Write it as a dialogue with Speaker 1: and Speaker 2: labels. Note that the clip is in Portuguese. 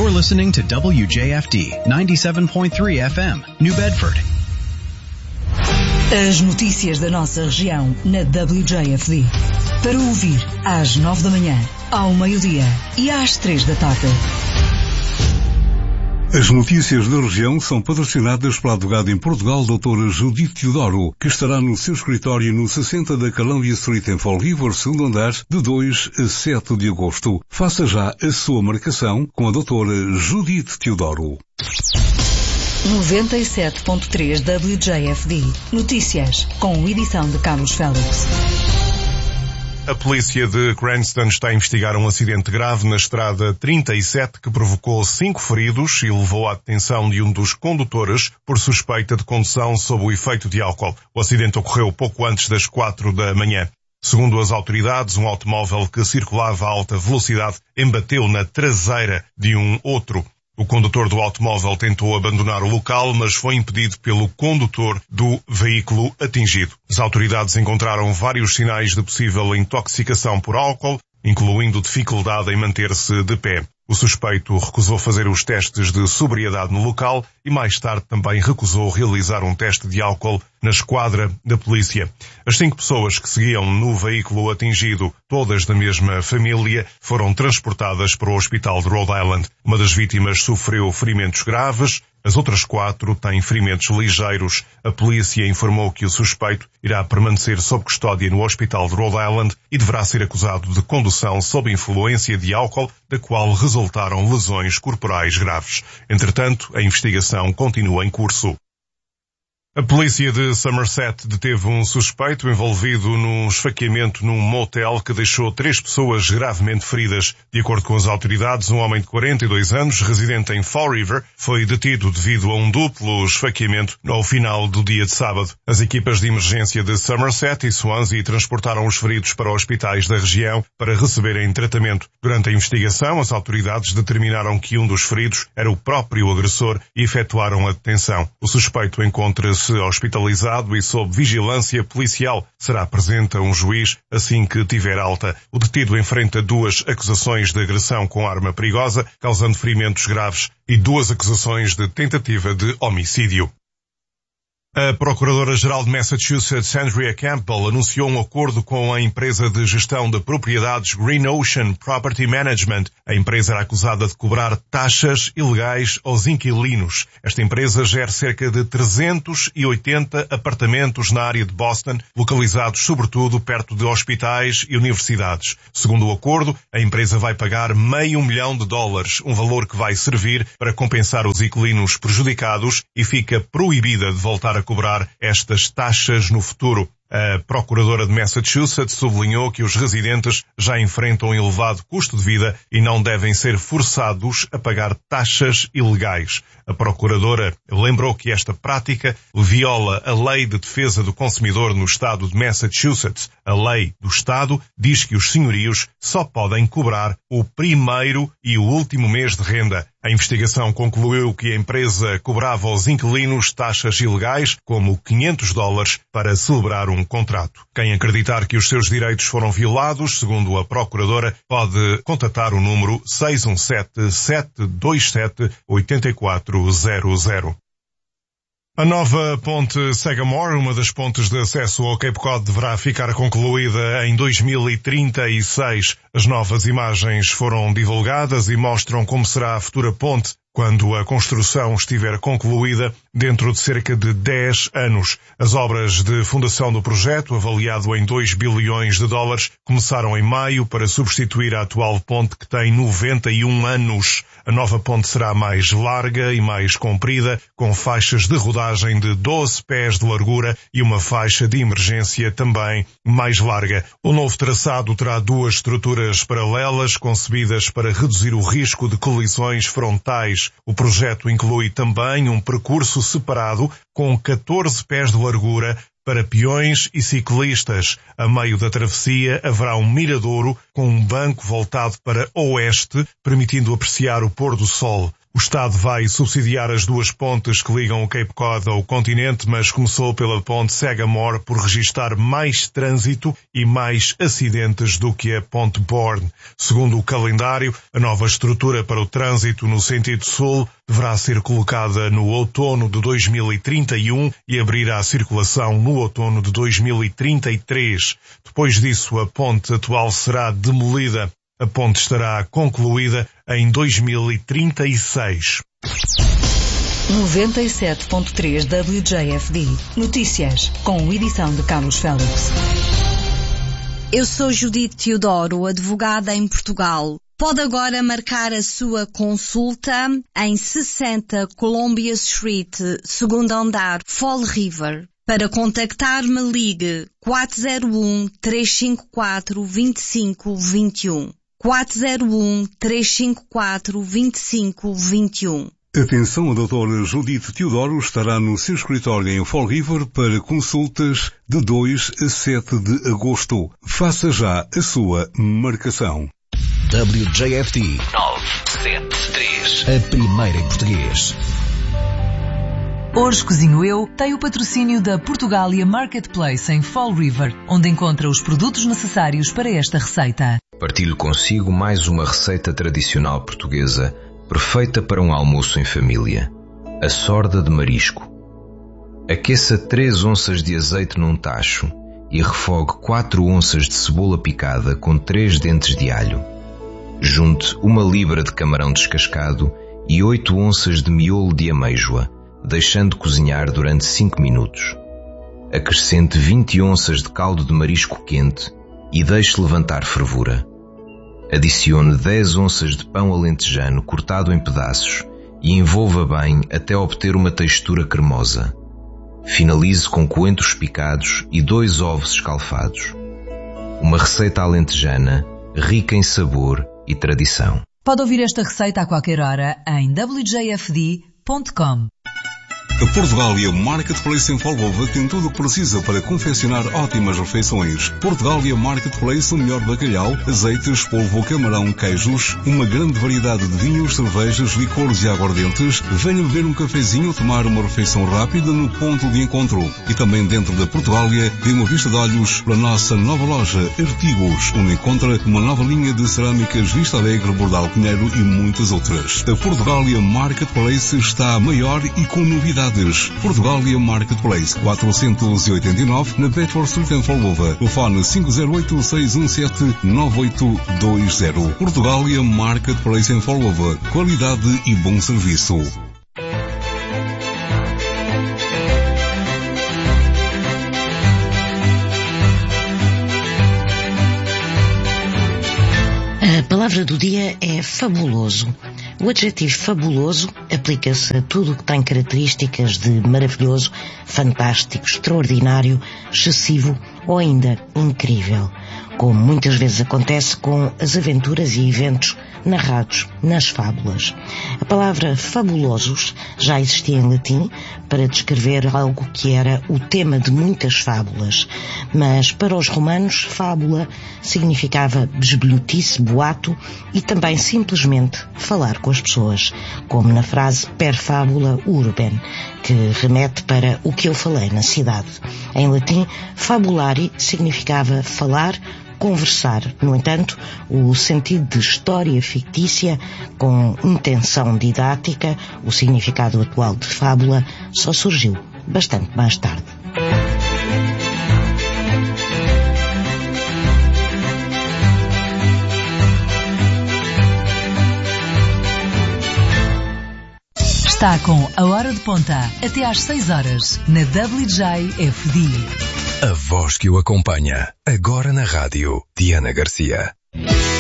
Speaker 1: You're listening to WJFD 97.3 FM, New Bedford.
Speaker 2: As notícias da nossa região na WJFD. Para ouvir às 9 da manhã, ao meio-dia e às 3 da tarde.
Speaker 3: As notícias da região são patrocinadas pela advogada em Portugal, doutora Judite Teodoro, que estará no seu escritório no 60 da Columbia Street em Fall River, segundo andar, de 2 a 7 de agosto. Faça já a sua marcação com a doutora Judite Teodoro.
Speaker 2: 97.3 WJFD. Notícias, com edição de Carlos Félix.
Speaker 4: A polícia de Cranston está a investigar um acidente grave na estrada 37 que provocou 5 feridos e levou à detenção de um dos condutores por suspeita de condução sob o efeito de álcool. O acidente ocorreu pouco antes das 4 da manhã. Segundo as autoridades, um automóvel que circulava a alta velocidade embateu na traseira de um outro. O condutor do automóvel tentou abandonar o local, mas foi impedido pelo condutor do veículo atingido. As autoridades encontraram vários sinais de possível intoxicação por álcool, incluindo dificuldade em manter-se de pé. O suspeito recusou fazer os testes de sobriedade no local e mais tarde também recusou realizar um teste de álcool na esquadra da polícia. As 5 pessoas que seguiam no veículo atingido, todas da mesma família, foram transportadas para o hospital de Rhode Island. Uma das vítimas sofreu ferimentos graves, as outras 4 têm ferimentos ligeiros. A polícia informou que o suspeito irá permanecer sob custódia no hospital de Rhode Island e deverá ser acusado de condução sob influência de álcool, da qual resultaram lesões corporais graves. Entretanto, a investigação continua em curso. A polícia de Somerset deteve um suspeito envolvido num esfaqueamento num motel que deixou 3 pessoas gravemente feridas. De acordo com as autoridades, um homem de 42 anos, residente em Fall River, foi detido devido a um duplo esfaqueamento ao final do dia de sábado. As equipas de emergência de Somerset e Swansea transportaram os feridos para hospitais da região para receberem tratamento. Durante a investigação, as autoridades determinaram que um dos feridos era o próprio agressor e efetuaram a detenção. O suspeito encontra-se hospitalizado e sob vigilância policial. Será presente a um juiz assim que tiver alta. O detido enfrenta 2 acusações de agressão com arma perigosa, causando ferimentos graves, e 2 acusações de tentativa de homicídio. A Procuradora-Geral de Massachusetts, Andrea Campbell, anunciou um acordo com a empresa de gestão de propriedades Green Ocean Property Management. A empresa era acusada de cobrar taxas ilegais aos inquilinos. Esta empresa gera cerca de 380 apartamentos na área de Boston, localizados sobretudo perto de hospitais e universidades. Segundo o acordo, a empresa vai pagar $500 mil, um valor que vai servir para compensar os inquilinos prejudicados e fica proibida de voltar a cobrar estas taxas no futuro. A Procuradora de Massachusetts sublinhou que os residentes já enfrentam um elevado custo de vida e não devem ser forçados a pagar taxas ilegais. A Procuradora lembrou que esta prática viola a Lei de Defesa do Consumidor no estado de Massachusetts. A lei do estado diz que os senhorios só podem cobrar o primeiro e o último mês de renda. A investigação concluiu que a empresa cobrava aos inquilinos taxas ilegais, como $500, para celebrar um contrato. Quem acreditar que os seus direitos foram violados, segundo a Procuradora, pode contatar o número 617-727-8400. A nova ponte Sagamore, uma das pontes de acesso ao Cape Cod, deverá ficar concluída em 2036. As novas imagens foram divulgadas e mostram como será a futura ponte quando a construção estiver concluída dentro de cerca de 10 anos. As obras de fundação do projeto, avaliado em $2 bilhões, começaram em maio para substituir a atual ponte que tem 91 anos. A nova ponte será mais larga e mais comprida, com faixas de rodagem de 12 pés de largura e uma faixa de emergência também mais larga. O novo traçado terá 2 estruturas paralelas concebidas para reduzir o risco de colisões frontais. O projeto inclui também um percurso separado com 14 pés de largura para peões e ciclistas. A meio da travessia haverá um miradouro com um banco voltado para oeste, permitindo apreciar o pôr do sol. O Estado vai subsidiar as duas pontes que ligam o Cape Cod ao continente, mas começou pela ponte Sagamore por registar mais trânsito e mais acidentes do que a ponte Bourne. Segundo o calendário, a nova estrutura para o trânsito no sentido sul deverá ser colocada no outono de 2031 e abrirá a circulação no outono de 2033. Depois disso, a ponte atual será demolida. A ponte estará concluída em 2036.
Speaker 2: 97.3 WJFD. Notícias, com edição de Carlos Félix.
Speaker 5: Eu sou Judite Teodoro, advogada em Portugal. Pode agora marcar a sua consulta em 60 Columbia Street, segundo andar, Fall River. Para contactar-me, ligue 401-354-2521. 401-354-2521.
Speaker 3: Atenção, a doutora Judite Teodoro estará no seu escritório em Fall River para consultas de 2 a 7 de agosto. Faça já a sua marcação.
Speaker 1: WJFD 973, a primeira em português.
Speaker 2: Hoje Cozinho Eu tem o patrocínio da Portugália Marketplace em Fall River, onde encontra os produtos necessários para esta receita.
Speaker 6: Partilho consigo mais uma receita tradicional portuguesa, perfeita para um almoço em família. A sorda de marisco. Aqueça 3 onças de azeite num tacho e refogue 4 onças de cebola picada com 3 dentes de alho. Junte 1 libra de camarão descascado e 8 onças de miolo de amêijoa, deixando cozinhar durante 5 minutos. Acrescente 20 onças de caldo de marisco quente e deixe levantar fervura. Adicione 10 onças de pão alentejano cortado em pedaços e envolva bem até obter uma textura cremosa. Finalize com coentros picados e 2 ovos escalfados. Uma receita alentejana, rica em sabor e tradição.
Speaker 2: Pode ouvir esta receita a qualquer hora em wjfd.com.
Speaker 3: A Portugália Marketplace em Folgova tem tudo o que precisa para confeccionar ótimas refeições. Portugália Marketplace, o melhor bacalhau, azeites, polvo, camarão, queijos, uma grande variedade de vinhos, cervejas, licores e aguardentes. Venha beber um cafezinho, tomar uma refeição rápida no ponto de encontro. E também dentro da Portugália, dê uma vista de olhos para a nossa nova loja Artigos, onde encontra uma nova linha de cerâmicas Vista Alegre, Bordal Pinheiro e muitas outras. A Portugália Marketplace está maior e com novidades. Portugália Marketplace 489 na Bedford Street em Folgova. Telefone 508-617-9820. Portugália Marketplace em Folgova. Qualidade e bom serviço.
Speaker 7: A palavra do dia é fabuloso. O adjetivo fabuloso aplica-se a tudo o que tem características de maravilhoso, fantástico, extraordinário, excessivo ou ainda incrível, como muitas vezes acontece com as aventuras e eventos narrados nas fábulas. A palavra fabulosos já existia em latim para descrever algo que era o tema de muitas fábulas, mas para os romanos fábula significava besbilhotice, boato e também simplesmente falar com as pessoas, como na frase per fabula urbem, que remete para o que eu falei na cidade. Em latim, fabulari significava falar, conversar. No entanto, o sentido de história fictícia com intenção didática, o significado atual de fábula, só surgiu bastante mais tarde.
Speaker 2: Está com a Hora de Ponta, até às 6 horas, na WJFD.
Speaker 8: A voz que o acompanha, agora na rádio, Diana Garcia.